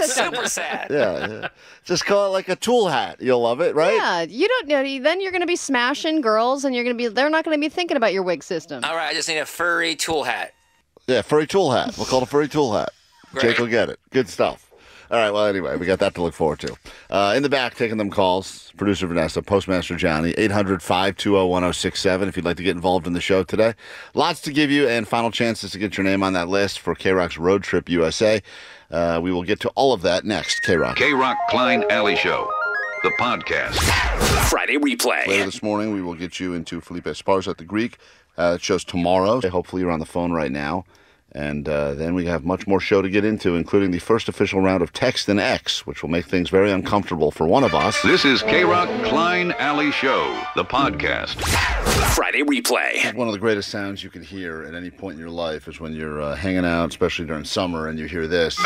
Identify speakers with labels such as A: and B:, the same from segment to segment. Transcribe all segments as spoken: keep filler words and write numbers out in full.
A: system.
B: Super sad.
C: Yeah, yeah. Just call it like a tool hat. You'll love it, right?
A: Yeah, you don't know. Then you're going to be smashing girls, and you're going to be. They're not going to be thinking about your wig system.
B: All right, I just need a furry tool hat.
C: Yeah, furry tool hat. We'll call it a furry tool hat.
B: Great.
C: Jake will get it. Good stuff. All right, well, anyway, we got that to look forward to. Uh, in the back, taking them calls, producer Vanessa, Postmaster Johnny, eight hundred, five two zero, one zero six seven if you'd like to get involved in the show today. Lots to give you and final chances to get your name on that list for K-Rock's Road Trip U S A. Uh, we will get to all of that next. K-Rock.
D: K-Rock Klein Alley Show, the podcast.
B: Friday replay.
C: Later this morning, we will get you into Felipe Esparza at the Greek. Uh, it shows tomorrow. Hopefully, you're on the phone right now. And uh, then we have much more show to get into, including the first official round of Text and X, which will make things very uncomfortable for one of us.
D: This is K-Rock Klein Alley Show, the podcast.
B: Friday replay.
C: One of the greatest sounds you can hear at any point in your life is when you're uh, hanging out, especially during summer, and you hear this.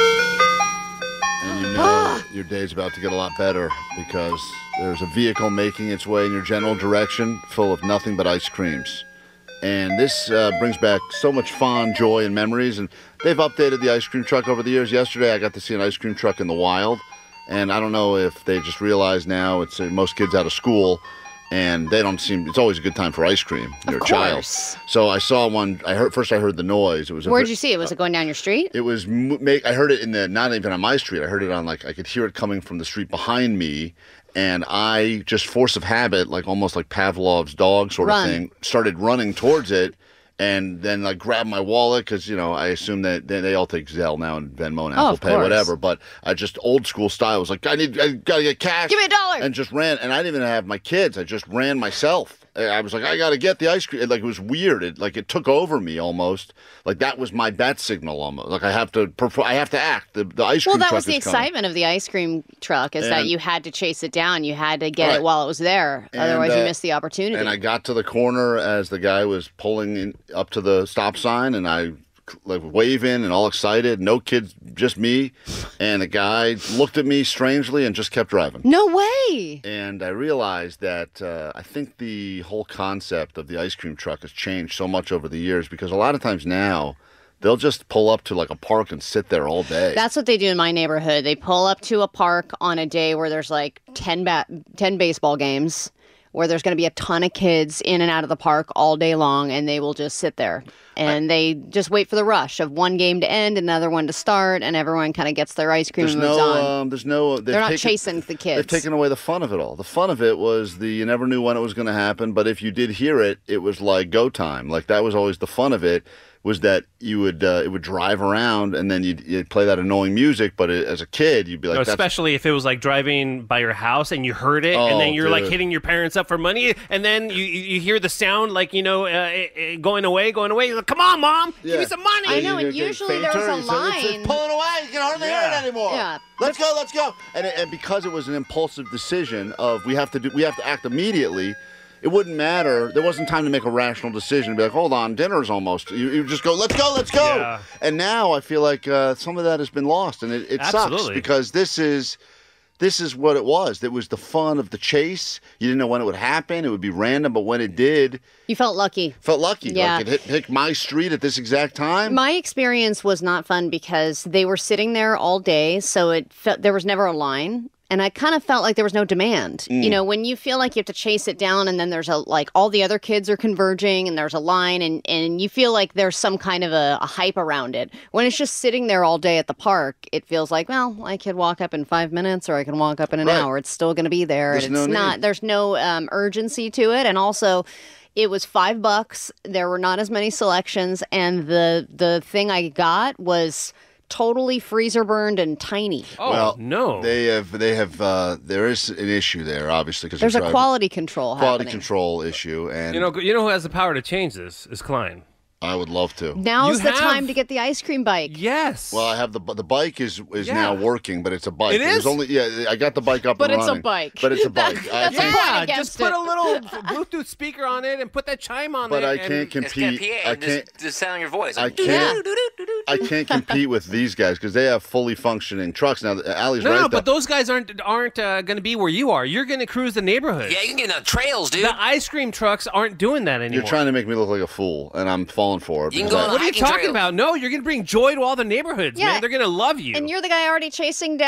C: And you know your day's about to get a lot better because there's a vehicle making its way in your general direction full of nothing but ice creams. And this uh, brings back so much fond joy and memories. And they've updated the ice cream truck over the years. Yesterday, I got to see an ice cream truck in the wild. And I don't know if they just realize now it's uh, most kids out of school. And they don't seem, it's always a good time for ice cream. You're
A: Of
C: a child.
A: course.
C: So I saw one, I heard, first I heard the noise. It was a
A: Where'd
C: ve-
A: you see it? Was it going down your street?
C: It was, mo- make, I heard it in the, not even on my street. I heard it on like, I could hear it coming from the street behind me. And I, just force of habit, like almost like Pavlov's dog sort
A: Run.
C: of thing, started running towards it. And then I grabbed my wallet because, you know, I assume that they, they all take Zelle now and Venmo and
A: Oh,
C: Apple
A: of
C: Pay,
A: course.
C: whatever. But I just old school style was like, I need, I got to get cash.
A: Give me a dollar.
C: And just ran. And I didn't even have my kids. I just ran myself. I I was like, I got to get the ice cream. Like, it was weird. It like it took over me almost. Like that was my bat signal almost. Like I have to, perform, I have to act. The, the ice
A: Well,
C: cream
A: that
C: truck
A: was the
C: is coming.
A: excitement of the ice cream truck, is that
C: And-
A: you had to chase it down. You had to get
C: Right.
A: it while it was there.
C: And,
A: Otherwise, you
C: uh,
A: missed the opportunity.
C: And I got to the corner as the guy was pulling in, up to the stop sign, and I like waving and all excited. No kids, just me. And the guy looked at me strangely and just kept driving.
A: No way.
C: And I realized that uh, I think the whole concept of the ice cream truck has changed so much over the years because a lot of times now they'll just pull up to like a park and sit there all day.
A: That's what they do in my neighborhood. They pull up to a park on a day where there's like ten, bat- ten baseball games, where there's going to be a ton of kids in and out of the park all day long, and they will just sit there. And they just wait for the rush of one game to end, another one to start, and everyone kind of gets their ice cream
C: There's
A: and moves
C: no,
A: on.
C: um, there's no. they've
A: They're not
C: taken-
A: chasing the kids.
C: They've taken away the fun of it all. The fun of it was the you never knew when it was going to happen, but if you did hear it, it was like go time. Like that was always the fun of it. Was that you would uh, it would drive around and then you'd, you'd play that annoying music, but it, as a kid you'd be like,
E: No,
C: that's,
E: especially if it was like driving by your house and you heard it,
C: Oh,
E: and then you're like
C: dude.
E: hitting your parents up for money, and then you you you hear the sound like you know uh, uh, going away, going away. You're like, come on, mom,
C: Yeah.
E: give me some money.
A: I know, and
C: You're getting
A: usually there's
C: fainter,
A: a
C: you said, it's- it's
A: line.
C: pulling away. You can hardly hear
E: Yeah.
C: it anymore.
A: Yeah.
C: Let's go, let's go. And it- and because it was an impulsive decision of we have to do, we have to act immediately. It wouldn't matter. There wasn't time to make a rational decision. Be like, hold on, dinner's almost. You, you just go, let's go, let's go.
E: Yeah.
C: And now I feel like uh, some of that has been lost, and it, it sucks
E: Absolutely.
C: because this is. This is what it was. It was the fun of the chase. You didn't know when it would happen. It would be random, but when it did,
A: You felt lucky.
C: felt lucky.
A: Yeah.
C: Like it hit, hit my street at this exact time.
A: My experience was not fun because they were sitting there all day, so it felt there was never a line. And I kind of felt like there was no demand.
C: Mm.
A: You know, when you feel like you have to chase it down and then there's a, like all the other kids are converging and there's a line and, and you feel like there's some kind of a, a hype around it. When it's just sitting there all day at the park, it feels like, well, I could walk up in five minutes or I can walk up in an
C: Right.
A: hour. It's still going to be there.
C: There's
A: and it's
C: no
A: not,
C: need.
A: there's no um, urgency to it. And also, it was five bucks. There were not as many selections. And the the thing I got was totally freezer burned and tiny.
E: Oh
C: well,
E: no,
C: They have, they have, uh, there is an issue there, obviously, because
A: There's a quality control
C: quality
A: happening.
C: control issue, and
E: you know you know who has the power to change this is Klein.
C: I would love to.
A: Now's
E: You
A: the
E: have-
A: time to get the ice cream bike.
E: Yes.
C: Well, I have the the bike is is
E: Yeah.
C: now working, but it's a bike.
E: It
C: was
E: is?
C: only yeah. I got the bike up,
A: But
C: and
A: it's a
C: running.
A: bike.
C: But it's a
A: That-
C: bike. I
A: that's a
C: can't,
A: point
E: yeah,
A: against
E: just put
A: it.
E: a little Bluetooth speaker on it and put that chime on
C: but
E: it.
C: I
E: and-
C: can't
B: It's gonna
C: compete.
B: P A,
C: I
B: just,
C: can't.
B: just sound your voice.
C: I
B: Like,
C: can't. I can't compete with these guys because they have fully functioning trucks. Now, Allie's
E: No,
C: right.
E: no,
C: though.
E: but those guys aren't aren't uh, going to be where you are. You're going to cruise the neighborhood.
B: Yeah, you can get in the trails, dude.
E: The ice cream trucks aren't doing that anymore.
C: You're trying to make me look like a fool, and I'm falling for it.
B: You can
C: because
B: go
C: I-
B: on
E: What are you
B: hiking
E: talking
B: trails.
E: about? No, you're going to bring joy to all the neighborhoods,
A: Yeah.
E: man. They're going to love you.
A: And you're the guy already chasing down